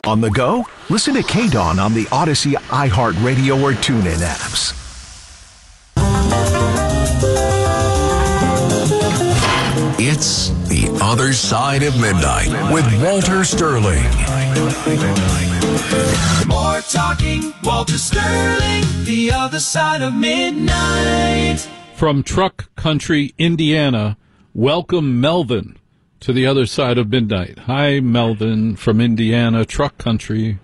On the go? Listen to KDAWN on the Odyssey, iHeartRadio, or TuneIn apps. It's The Other Side of Midnight with Walter Sterling. More talking, Walter Sterling, The Other Side of Midnight. From Truck Country, Indiana, welcome Melvin to The Other Side of Midnight. Hi, Melvin from Indiana, Truck Country.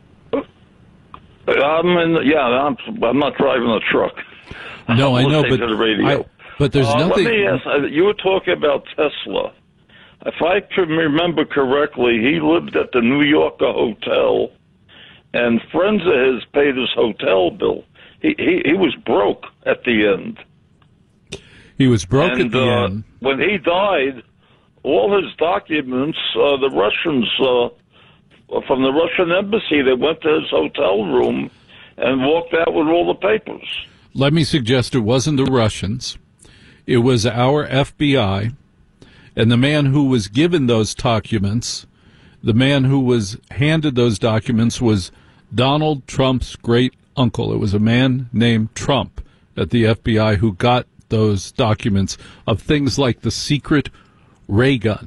I'm not driving a truck. No, I know, to the radio. But there's nothing. Let me ask, you were talking about Tesla. If I can remember correctly, he lived at the New Yorker Hotel, and friends of his paid his hotel bill. He was broke at the end. He was broke at the end. When he died, all his documents, the Russians from the Russian embassy, they went to his hotel room and walked out with all the papers. Let me suggest it wasn't the Russians. It was our FBI, and the man who was given those documents, the man who was handed those documents was Donald Trump's great uncle. It was a man named Trump at the FBI who got those documents of things like the secret ray gun,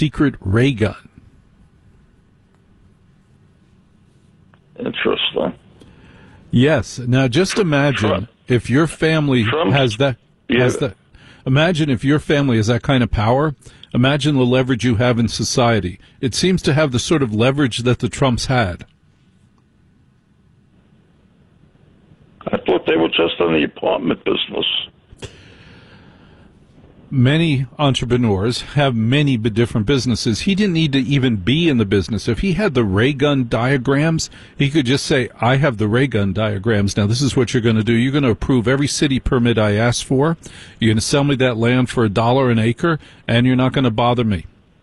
Interesting. Yes. Now, just imagine if your family has that. Imagine if your family has that kind of power. Imagine the leverage you have in society. It seems to have the sort of leverage that the Trumps had. I thought they were just in the apartment business. Many entrepreneurs have many different businesses. He didn't need to even be in the business. If he had the ray gun diagrams, he could just say, I have the ray gun diagrams. Now, this is what you're going to do. You're going to approve every city permit I ask for. You're going to sell me that land for $1 an acre, and you're not going to bother me.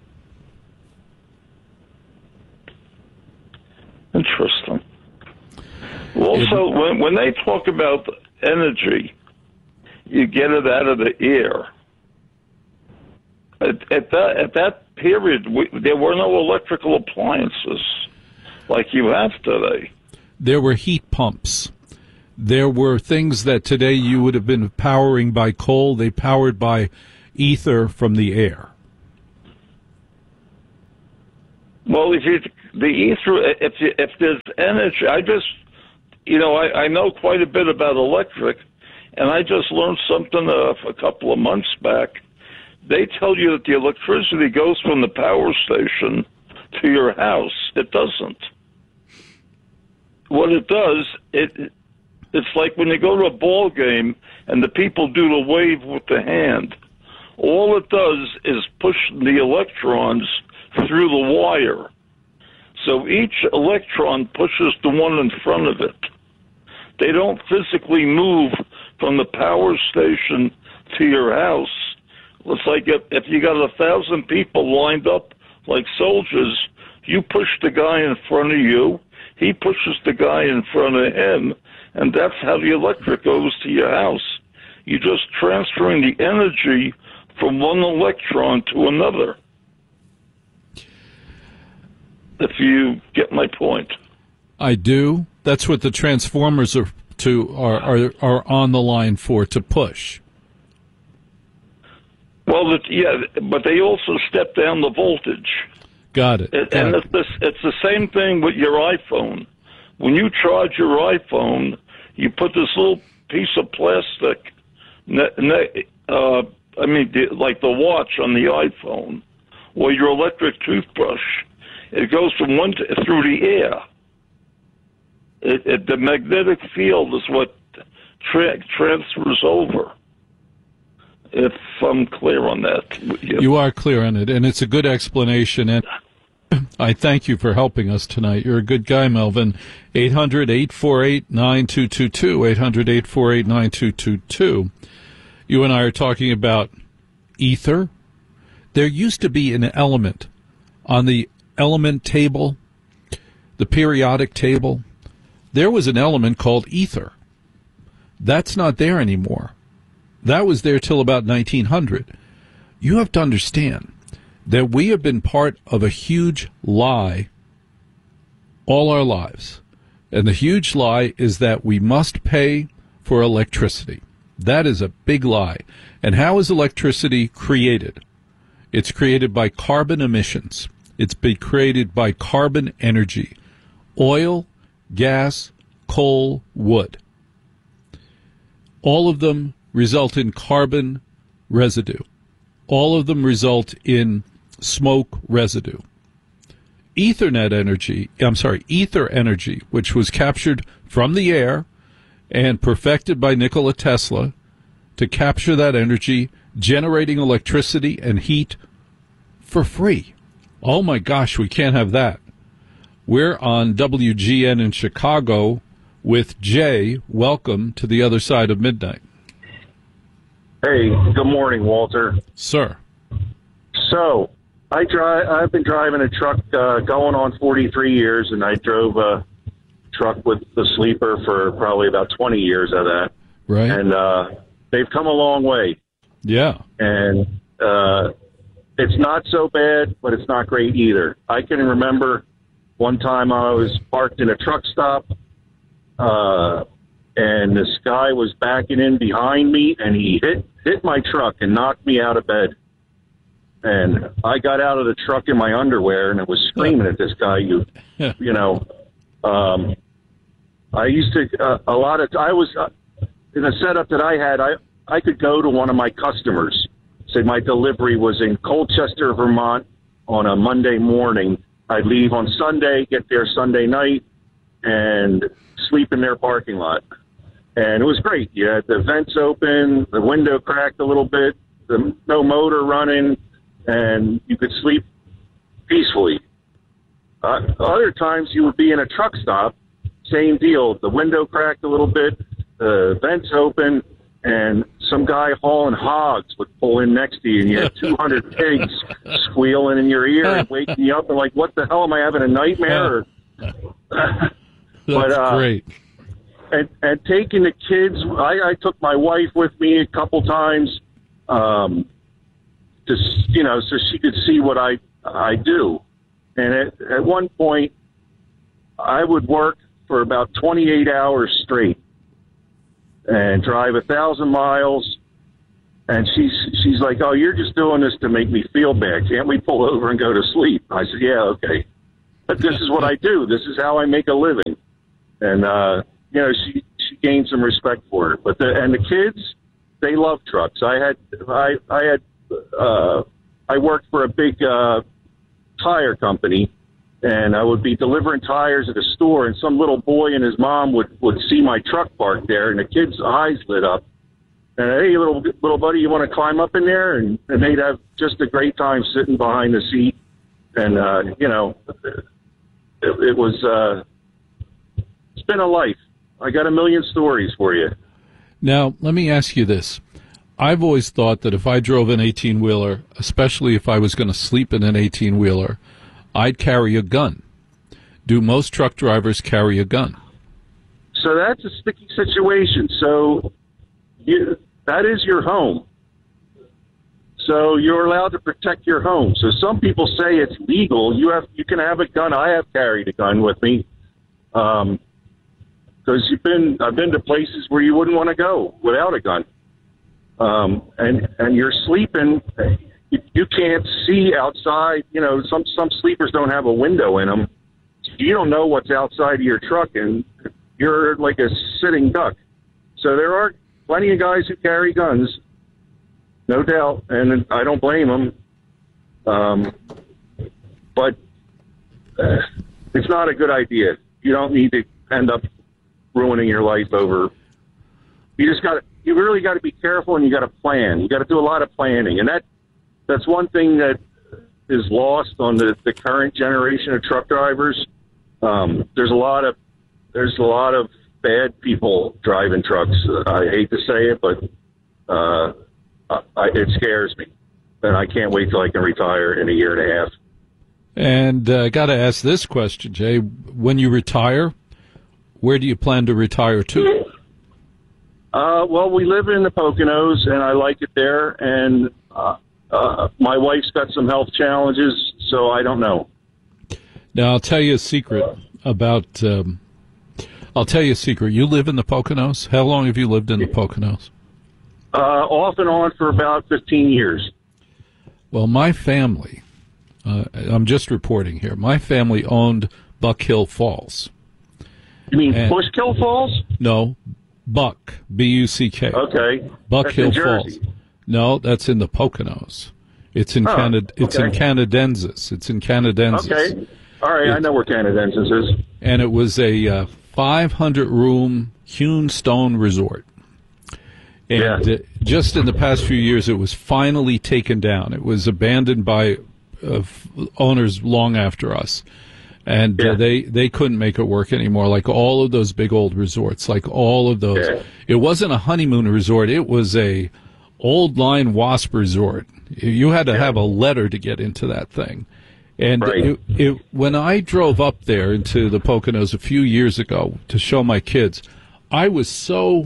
Interesting. Also, when they talk about energy, you get it out of the air. At that period, there were no electrical appliances like you have today. There were heat pumps. There were things that today you would have been powering by coal. They powered by ether from the air. Well, if there's energy, I know quite a bit about electric, and I just learned something a couple of months back. They tell you that the electricity goes from the power station to your house. It doesn't. What it does, it's like when you go to a ball game and the people do the wave with the hand. All it does is push the electrons through the wire. So each electron pushes the one in front of it. They don't physically move from the power station to your house. It's like if you got 1,000 people lined up like soldiers, you push the guy in front of you, he pushes the guy in front of him, and that's how the electric goes to your house. You're just transferring the energy from one electron to another. If you get my point. I do. That's what the transformers are on the line for, to push. Well, but they also step down the voltage. Got it. It's the same thing with your iPhone. When you charge your iPhone, you put this little piece of plastic, like the watch on the iPhone, or your electric toothbrush. It goes from through the air. The magnetic field is what transfers over. If I'm clear on that. You are clear on it, and it's a good explanation, and I thank you for helping us tonight. You're a good guy, Melvin. 800-848-9222, 800-848-9222. You and I are talking about ether. There used to be an element on the element table, the periodic table. There was an element called ether. That's not there anymore. That was there till about 1900. You have to understand that we have been part of a huge lie all our lives. And the huge lie is that we must pay for electricity. That is a big lie. And how is electricity created? It's created by carbon emissions. It's been created by carbon energy. Oil, gas, coal, wood. All of them result in carbon residue. All of them result in smoke residue. Ether energy, which was captured from the air and perfected by Nikola Tesla to capture that energy, generating electricity and heat for free. Oh my gosh, we can't have that. We're on WGN in Chicago with Jay. Welcome to the other side of midnight. Hey, good morning, Walter. Sir. So, I've been driving a truck going on 43 years, and I drove a truck with the sleeper for probably about 20 years of that. Right. And they've come a long way. Yeah. And it's not so bad, but it's not great either. I can remember one time I was parked in a truck stop, and this guy was backing in behind me, and he hit my truck and knocked me out of bed. And I got out of the truck in my underwear, and I was screaming at this guy. I used to I was in a setup that I had. I could go to one of my customers. Say my delivery was in Colchester, Vermont, on a Monday morning. I'd leave on Sunday, get there Sunday night, and sleep in their parking lot. And it was great. You had the vents open, the window cracked a little bit, no motor running, and you could sleep peacefully. Other times you would be in a truck stop, same deal. The window cracked a little bit, the vents open, and some guy hauling hogs would pull in next to you, and you had 200 pigs squealing in your ear and waking you up, and like, what the hell, am I having a nightmare? That's great. And taking the kids, I took my wife with me a couple times, so she could see what I do. And at one point, I would work for about 28 hours straight and drive 1,000 miles. And she's like, "Oh, you're just doing this to make me feel bad. Can't we pull over and go to sleep?" I said, "Yeah, okay. But this is what I do. This is how I make a living." And, she gained some respect for it. But the kids, they love trucks. I worked for a big tire company, and I would be delivering tires at a store, and some little boy and his mom would see my truck parked there, and the kid's eyes lit up. And, "Hey, little buddy, you want to climb up in there?" And they'd have just a great time sitting behind the seat. And, it was it's been a life. I got a million stories for you. Now, let me ask you this. I've always thought that if I drove an 18-wheeler, especially if I was going to sleep in an 18-wheeler, I'd carry a gun. Do most truck drivers carry a gun? So that's a sticky situation. So that is your home. So you're allowed to protect your home. So some people say it's legal. You can have a gun. I have carried a gun with me. Because I've been to places where you wouldn't want to go without a gun. And you're sleeping, you can't see outside. Some sleepers don't have a window in them. You don't know what's outside of your truck, and you're like a sitting duck. So there are plenty of guys who carry guns, no doubt, and I don't blame them. But it's not a good idea. You don't need to end up ruining your life over. You really got to be careful, and you got to plan. You got to do a lot of planning, and that's one thing that is lost on the current generation of truck drivers. There's a lot of bad people driving trucks. I hate to say it, but it scares me, and I can't wait till I can retire in a year and a half. And I got to ask this question, Jay. When you retire, where do you plan to retire to? Well, we live in the Poconos, and I like it there. And my wife's got some health challenges, so I don't know. Now, I'll tell you a secret. about. I'll tell you a secret. You live in the Poconos. How long have you lived in the Poconos? Off and on for about 15 years. Well, my family. I'm just reporting here. My family owned Buck Hill Falls. You mean Bushkill Falls? No, Buck, B-U-C-K. Okay. Buck That's Hill in Jersey. Falls. No, that's in the Poconos. It's in Canada. It's in Canadensis. It's in Canadensis. Okay. All right, I know where Canadensis is. And it was a 500-room hewn stone resort. And just in the past few years, it was finally taken down. It was abandoned by owners long after us. And they couldn't make it work anymore, like all of those big old resorts, like all of those. Yeah. It wasn't a honeymoon resort. It was a old line WASP resort. You had to have a letter to get into that thing. And when I drove up there into the Poconos a few years ago to show my kids, I was so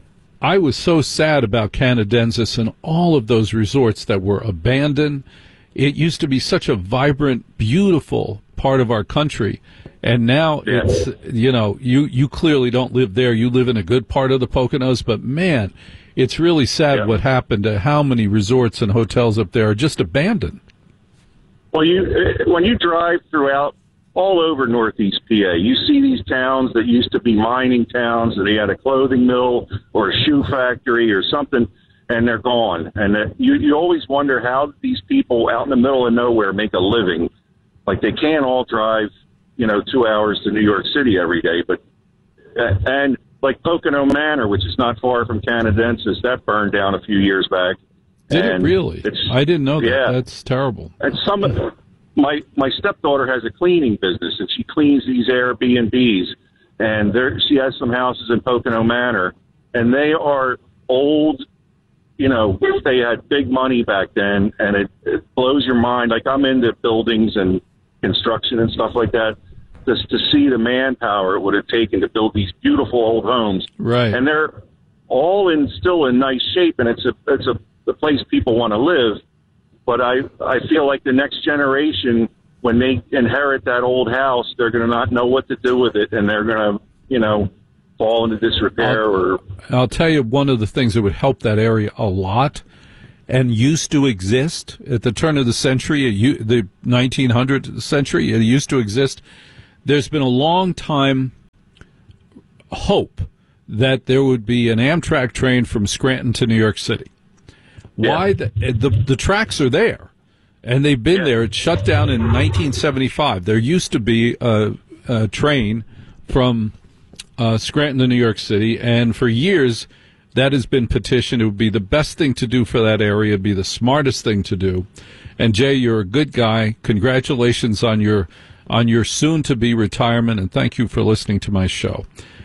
sad about Canadensis and all of those resorts that were abandoned. It used to be such a vibrant, beautiful part of our country, and now it's, you clearly don't live there. You live in a good part of the Poconos, but man, it's really sad what happened to how many resorts and hotels up there are just abandoned. Well, when you drive throughout all over Northeast PA, you see these towns that used to be mining towns, and they had a clothing mill or a shoe factory or something, and they're gone. And you always wonder how these people out in the middle of nowhere make a living. Like, they can't all drive, 2 hours to New York City every day. But and like Pocono Manor, which is not far from Canadensis, that burned down a few years back. Did it really? I didn't know that. Yeah. That's terrible. And my stepdaughter has a cleaning business, and she cleans these Airbnbs. And she has some houses in Pocono Manor, and they are old. They had big money back then, and it blows your mind. Like, I'm into buildings and construction and stuff like that. Just to see the manpower it would have taken to build these beautiful old homes, right? And they're all still in nice shape, and it's a place people want to live. But I feel like the next generation, when they inherit that old house, they're going to not know what to do with it, and they're going to, fall into disrepair. I'll tell you one of the things that would help that area a lot, and used to exist at the turn of the century, the 1900th century, it used to exist. There's been a long time hope that there would be an Amtrak train from Scranton to New York City. Why? The tracks are there, and they've been there. It shut down in 1975. There used to be a train from Scranton to New York City, and for years that has been petitioned. It would be the best thing to do for that area. It'd be the smartest thing to do. And Jay, you're a good guy. Congratulations on your soon-to-be retirement, and thank you for listening to my show.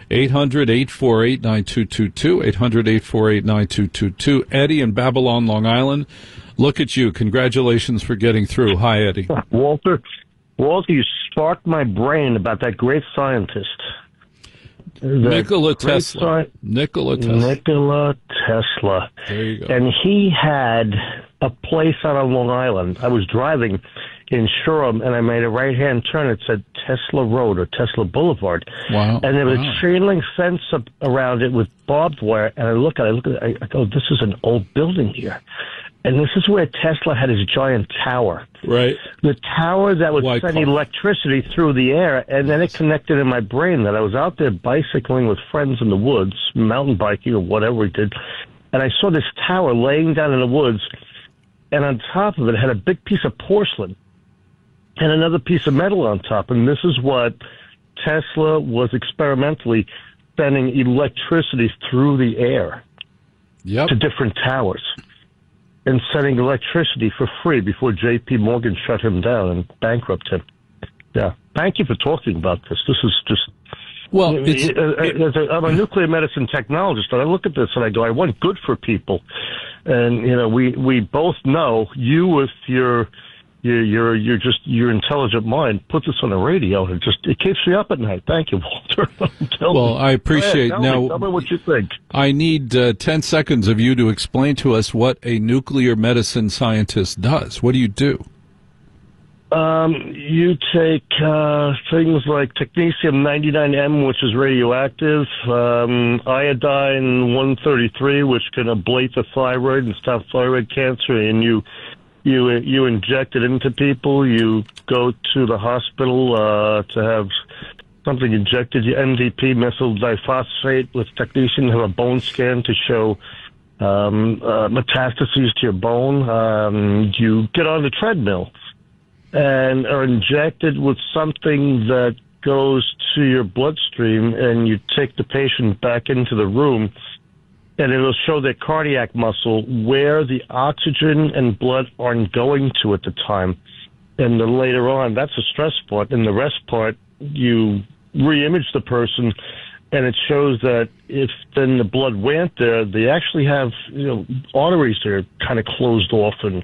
800-848-9222, 800-848-9222. Eddie in Babylon, Long Island. Look at you. Congratulations for getting through. Hi, Eddie. Walter, you sparked my brain about that great scientist. Nikola Tesla. Nikola Tesla. There you go. And he had a place out on Long Island. I was driving in Shoreham, and I made a right-hand turn. It said Tesla Road or Tesla Boulevard. Wow. And there was a chain-link fence around it with barbed wire. And I look at it, I go, this is an old building here. And this is where Tesla had his giant tower. Right. The tower that would send electricity through the air, and then it connected in my brain that I was out there bicycling with friends in the woods, mountain biking or whatever we did, and I saw this tower laying down in the woods, and on top of it had a big piece of porcelain and another piece of metal on top, and this is what Tesla was experimentally sending electricity through the air to different towers. And sending electricity for free before J.P. Morgan shut him down and bankrupted him. Yeah. Thank you for talking about this. This is just... Well, I'm a nuclear medicine technologist, and I look at this and I go, I want good for people. And, we both know you with your intelligent mind put this on the radio, and it keeps me up at night. Thank you, Walter. I appreciate. Tell now, me what you think. I need 10 seconds of you to explain to us what a nuclear medicine scientist does. What do you do? You take things like technetium-99M, which is radioactive, iodine-133, which can ablate the thyroid and stop thyroid cancer, and you inject it into people. You go to the hospital to have something injected, MDP, methyl diphosphate with technetium, have a bone scan to show metastases to your bone. You get on the treadmill and are injected with something that goes to your bloodstream, and you take the patient back into the room, and it'll show their cardiac muscle where the oxygen and blood aren't going to at the time. And then later on, that's the stress part. And the rest part, you re-image the person, and it shows that if then the blood went there, they actually have arteries that are kind of closed off, and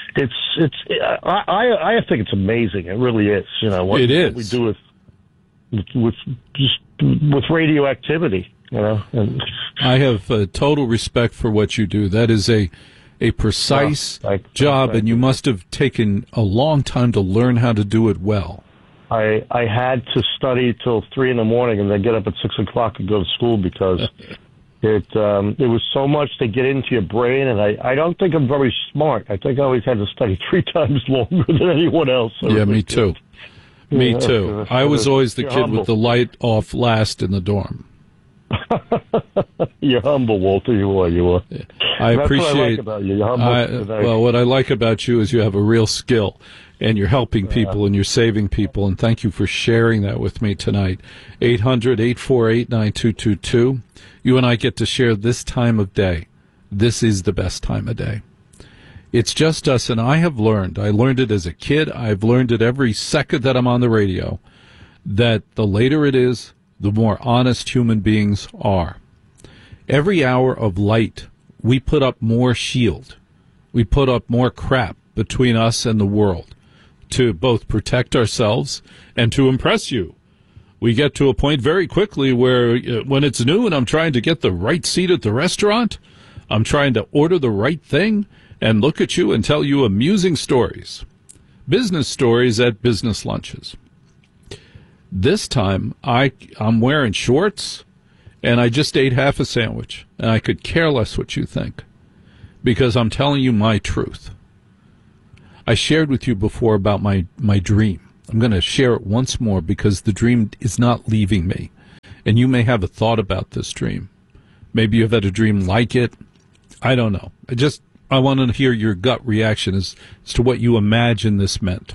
I think it's amazing. It really is. What we do with radioactivity. And I have total respect for what you do. That is a precise job, and you must have taken a long time to learn how to do it well. I had to study till 3 a.m. and then get up at 6 o'clock and go to school because it was so much to get into your brain, and I don't think I'm very smart. I think I always had to study 3 times longer than anyone else. Yeah, me too. Me too. I was always the kid with the light off last in the dorm. You're humble, Walter. You are. I appreciate. What I like about you. You're humble. Well, what I like about you is you have a real skill, and you're helping people, and you're saving people. And thank you for sharing that with me tonight. 800-848-9222. You and I get to share this time of day. This is the best time of day. It's just us, and I learned it as a kid. I've learned it every second that I'm on the radio, that the later it is, the more honest human beings are. Every hour of light, we put up more shield. We put up more crap between us and the world to both protect ourselves and to impress you. We get to a point very quickly where when it's noon, I'm trying to get the right seat at the restaurant. I'm trying to order the right thing and look at you and tell you amusing stories, business stories at business lunches. This time, I'm wearing shorts, and I just ate half a sandwich, and I could care less what you think, because I'm telling you my truth. I shared with you before about my dream. I'm going to share it once more, because the dream is not leaving me, and you may have a thought about this dream. Maybe you've had a dream like it. I don't know. I want to hear your gut reaction as to what you imagine this meant.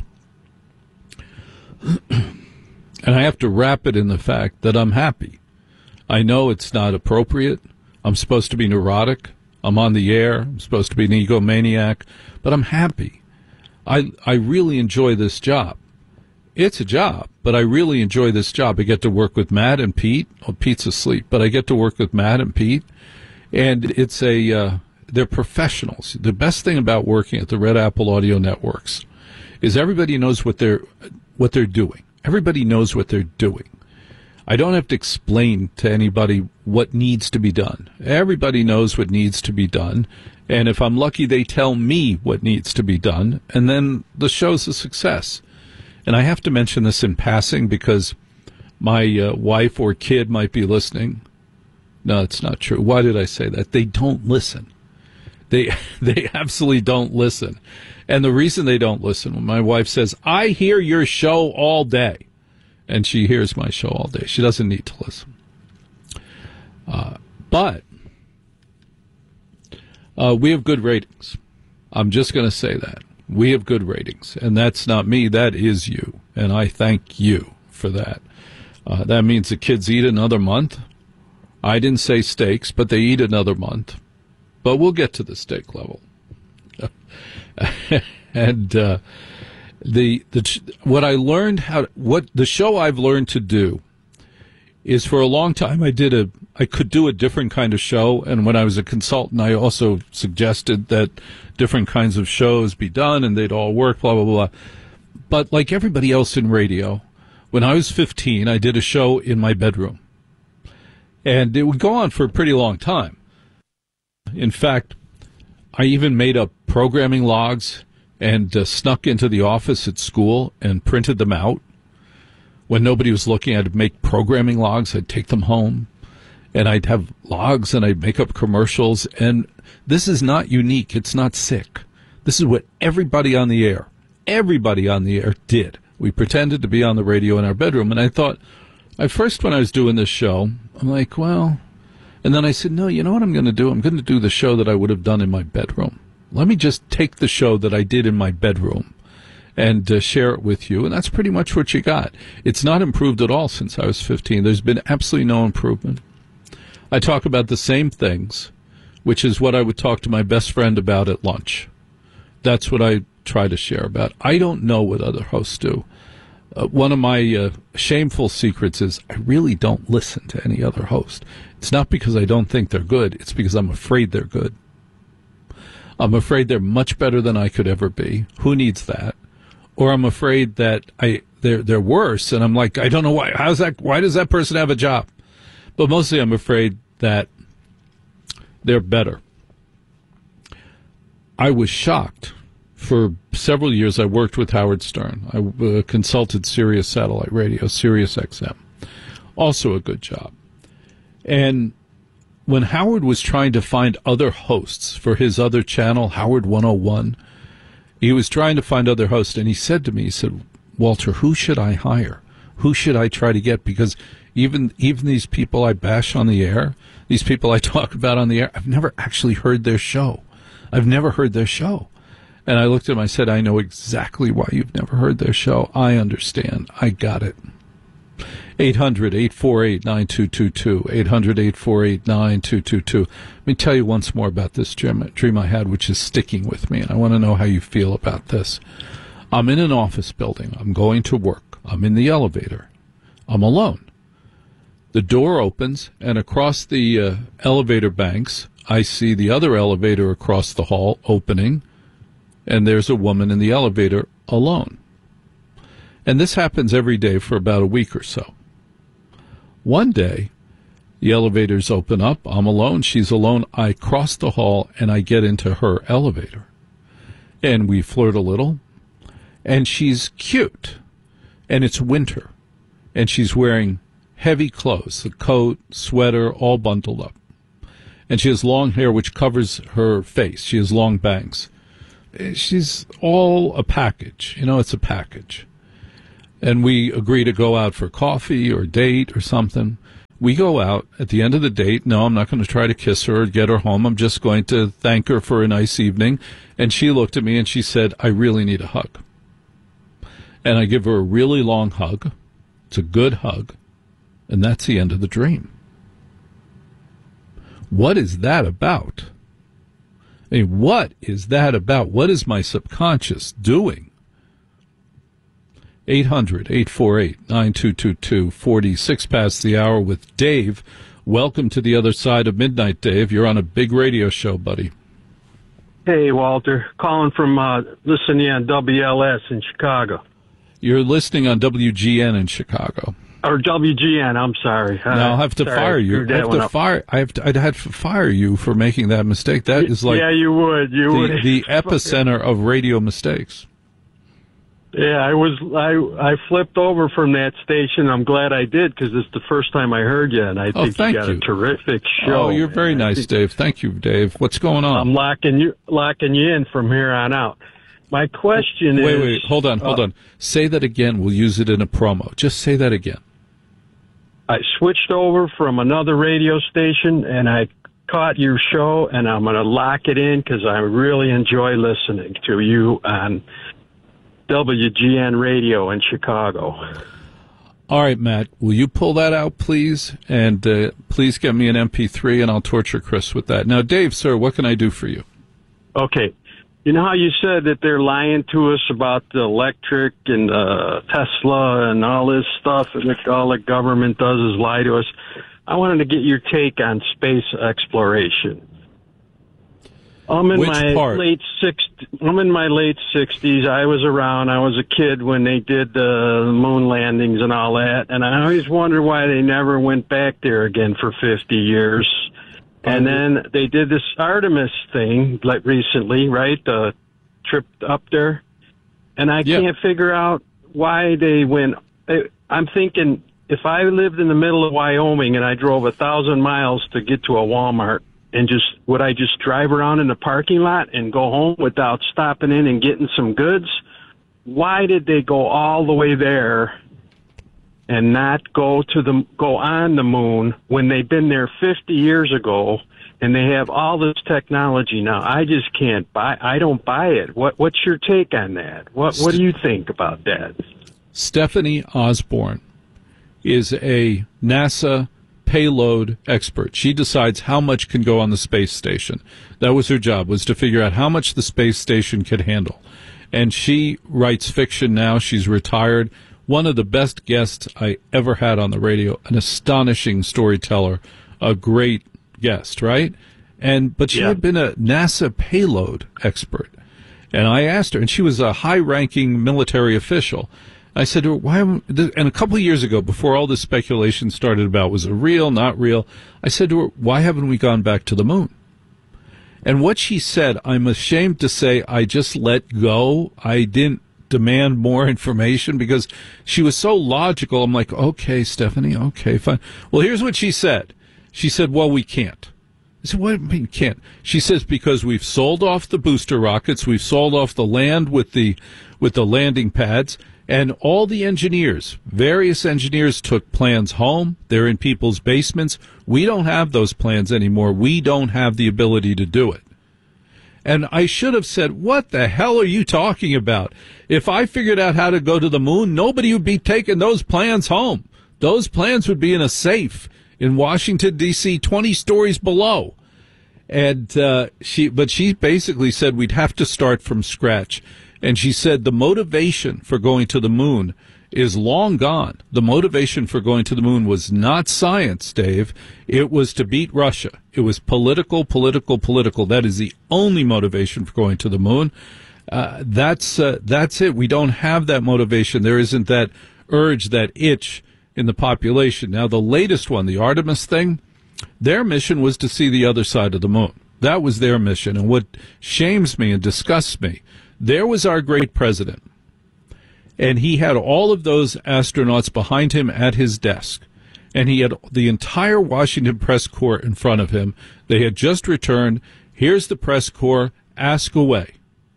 And I have to wrap it in the fact that I'm happy. I know it's not appropriate. I'm supposed to be neurotic. I'm on the air. I'm supposed to be an egomaniac. But I'm happy. I really enjoy this job. It's a job, but I really enjoy this job. I get to work with Matt and Pete. Oh, Pete's asleep, but I get to work with Matt and Pete. And it's they're professionals. The best thing about working at the Red Apple Audio Networks is everybody knows what they're doing. Everybody knows what they're doing. I don't have to explain to anybody what needs to be done. Everybody knows what needs to be done. And if I'm lucky, they tell me what needs to be done. And then the show's a success. And I have to mention this in passing because my wife or kid might be listening. No, it's not true. Why did I say that? They don't listen. They absolutely don't listen. And the reason they don't listen, when my wife says, I hear your show all day, and she hears my show all day, she doesn't need to listen. But we have good ratings. I'm just going to say that. We have good ratings. And that's not me, that is you. And I thank you for that. That means the kids eat another month. I didn't say steaks, but they eat another month. But we'll get to the steak level. And what I learned what the show I've learned to do is, for a long time I could do a different kind of show, and when I was a consultant I also suggested that different kinds of shows be done and they'd all work, blah blah blah. But like everybody else in radio, when I was 15 I did a show in my bedroom, and it would go on for a pretty long time. In fact, I even made up programming logs and snuck into the office at school and printed them out. When nobody was looking, I'd make programming logs. I'd take them home, and I'd have logs, and I'd make up commercials. And this is not unique. It's not sick. This is what everybody on the air did. We pretended to be on the radio in our bedroom. And I thought, at first when I was doing this show, I'm like, well, and then I said, no, you know what I'm going to do? I'm going to do the show that I would have done in my bedroom. Let me just take the show that I did in my bedroom and share it with you. And that's pretty much what you got. It's not improved at all since I was 15. There's been absolutely no improvement. I talk about the same things, which is what I would talk to my best friend about at lunch. That's what I try to share about. I don't know what other hosts do. One of my shameful secrets is I really don't listen to any other host. It's not because I don't think they're good. It's because I'm afraid they're good. I'm afraid they're much better than I could ever be. Who needs that? Or I'm afraid that they're worse, and I'm like, I don't know why. Why does that person have a job? But mostly I'm afraid that they're better. I was shocked. For several years, I worked with Howard Stern. I consulted Sirius Satellite Radio, Sirius XM. Also a good job. And when Howard was trying to find other hosts for his other channel, Howard 101, he was trying to find other hosts, and he said to me, he said, Walter, who should I hire? Who should I try to get? Because even these people I bash on the air, these people I talk about on the air, I've never actually heard their show. I've never heard their show. And I looked at him, I said, I know exactly why you've never heard their show. I understand. I got it. 800-848-9222. 800-848-9222. Let me tell you once more about this dream I had, which is sticking with me, and I want to know how you feel about this. I'm in an office building. I'm going to work. I'm in the elevator. I'm alone. The door opens, and across the elevator banks, I see the other elevator across the hall opening, and there's a woman in the elevator alone. And this happens every day for about a week or so. One day, the elevators open up. I'm alone. She's alone. I cross the hall, and I get into her elevator. And we flirt a little. And she's cute. And it's winter. And she's wearing heavy clothes, the coat, sweater, all bundled up. And she has long hair, which covers her face. She has long bangs. She's all a package. You know, it's a package. And we agree to go out for coffee or date or something. We go out. At the end of the date, no, I'm not going to try to kiss her or get her home. I'm just going to thank her for a nice evening. And she looked at me and she said, I really need a hug. And I give her a really long hug. It's a good hug. And that's the end of the dream. What is that about? I mean, what is that about? What is my subconscious doing? 800-848-9222, 46 past the hour with Dave. Welcome to the other side of midnight, Dave. You're on a big radio show, buddy. Hey, Walter. Calling from listening on WLS in Chicago. You're listening on WGN in Chicago. Or WGN, I'm sorry. Now I'll have to fire you. I'd have to fire you for making that mistake. That is like you would. The epicenter of radio mistakes. Yeah, I flipped over from that station. I'm glad I did because it's the first time I heard you, and I think you got a terrific show. Oh, you're very nice, Dave. Thank you, Dave. What's going on? I'm locking you in from here on out. My question is... Wait, hold on. Say that again. We'll use it in a promo. Just say that again. I switched over from another radio station, and I caught your show, and I'm going to lock it in because I really enjoy listening to you on WGN Radio in Chicago. All right, Matt, will you pull that out, please? And please get me an MP3, and I'll torture Chris with that. Now, Dave, sir, what can I do for you? Okay. You know how you said that they're lying to us about the electric and Tesla and all this stuff, and all the government does is lie to us? I wanted to get your take on space exploration. I'm in my late 60s. I was around. I was a kid when they did the moon landings and all that, and I always wondered why they never went back there again for 50 years. And then they did this Artemis thing, like recently, right? The trip up there, and I can't figure out why they went. I'm thinking if I lived in the middle of Wyoming and I drove 1,000 miles to get to a Walmart, and would I just drive around in the parking lot and go home without stopping in and getting some goods? Why did they go all the way there and not go on the moon when they've been there 50 years ago and they have all this technology now? I just can't I don't buy it. What's your take on that? What do you think about that? Stephanie Osborne is a NASA payload expert. She decides how much can go on the space station. That was her job, was to figure out how much the space station could handle. And she writes fiction now. She's retired. One of the best guests I ever had on the radio, an astonishing storyteller, a great guest, right? But she had been a NASA payload expert. And I asked her, and she was a high-ranking military official. I said to her, why? And a couple of years ago, before all this speculation started about was it real, not real, I said to her, why haven't we gone back to the moon? And what she said, I'm ashamed to say I just let go. I didn't demand more information because she was so logical. I'm like, okay, Stephanie, okay, fine. Well, here's what she said. She said, well, we can't. I said, what do you mean can't? She says, because we've sold off the booster rockets, we've sold off the land with the landing pads, and all the engineers, various engineers took plans home. They're in people's basements. We don't have those plans anymore. We don't have the ability to do it. And I should have said, what the hell are you talking about? If I figured out how to go to the moon, nobody would be taking those plans home. Those plans would be in a safe in Washington, D.C., 20 stories below. And she basically said we'd have to start from scratch. And she said the motivation for going to the moon is long gone. The motivation for going to the moon was not science, Dave. It was to beat Russia. It was political. That is the only motivation for going to the moon. That's it. We don't have that motivation. There isn't that urge, that itch in the population. Now, the latest one, the Artemis thing, their mission was to see the other side of the moon. That was their mission. And what shames me and disgusts me, there was our great president, and he had all of those astronauts behind him at his desk, and he had the entire Washington press corps in front of him. They had just returned. Here's the press corps. Ask away.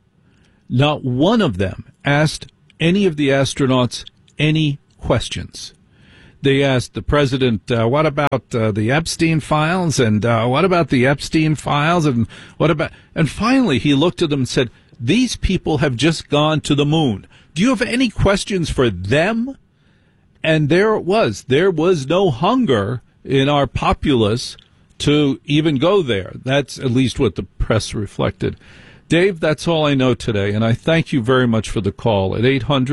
Not one of them asked any of the astronauts any questions. They asked the president, what about the Epstein files? And what about the Epstein files? And what about... And finally, he looked at them and said, these people have just gone to the moon. Do you have any questions for them? And there it was. There was no hunger in our populace to even go there. That's at least what the press reflected. Dave, that's all I know today, and I thank you very much for the call at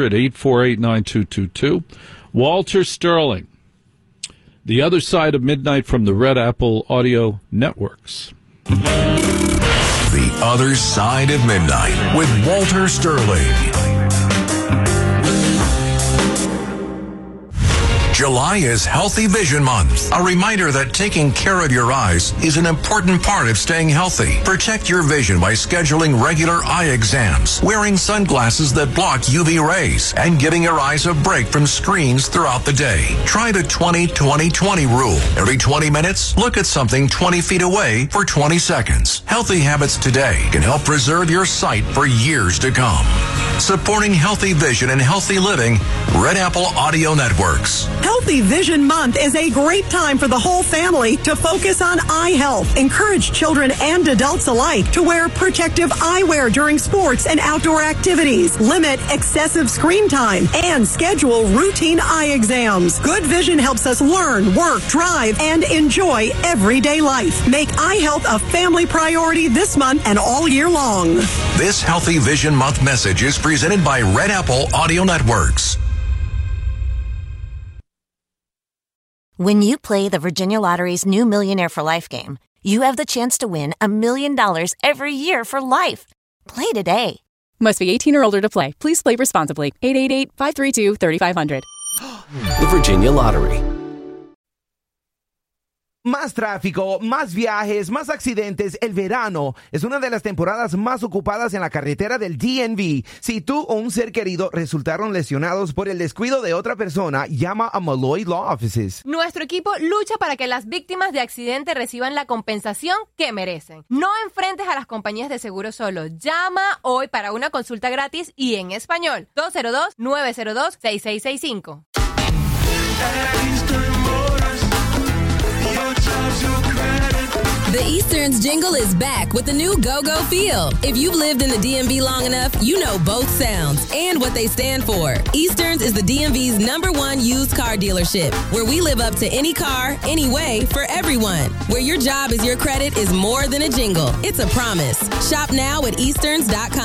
800-848-9222. Walter Sterling, The Other Side of Midnight from the Red Apple Audio Networks. The Other Side of Midnight with Walter Sterling. July is Healthy Vision Month. A reminder that taking care of your eyes is an important part of staying healthy. Protect your vision by scheduling regular eye exams, wearing sunglasses that block UV rays, and giving your eyes a break from screens throughout the day. Try the 20-20-20 rule. Every 20 minutes, look at something 20 feet away for 20 seconds. Healthy habits today can help preserve your sight for years to come. Supporting healthy vision and healthy living, Red Apple Audio Networks. Healthy Vision Month is a great time for the whole family to focus on eye health. Encourage children and adults alike to wear protective eyewear during sports and outdoor activities. Limit excessive screen time and schedule routine eye exams. Good vision helps us learn, work, drive, and enjoy everyday life. Make eye health a family priority this month and all year long. This Healthy Vision Month message is presented by Red Apple Audio Networks. When you play the Virginia Lottery's new Millionaire for Life game, you have the chance to win $1 million every year for life. Play today. Must be 18 or older to play. Please play responsibly. 888-532-3500. The Virginia Lottery. Más tráfico, más viajes, más accidentes. El verano es una de las temporadas más ocupadas en la carretera del DMV. Si tú o un ser querido resultaron lesionados por el descuido de otra persona, llama a Malloy Law Offices. Nuestro equipo lucha para que las víctimas de accidente reciban la compensación que merecen. No enfrentes a las compañías de seguro solo. Llama hoy para una consulta gratis y en español. 202-902-6665. The Easterns jingle is back with the new Go-Go feel. If you've lived in the DMV long enough, you know both sounds and what they stand for. Easterns is the DMV's #1 used car dealership, where we live up to any car, any way, for everyone. Where your job is your credit is more than a jingle. It's a promise. Shop now at Easterns.com.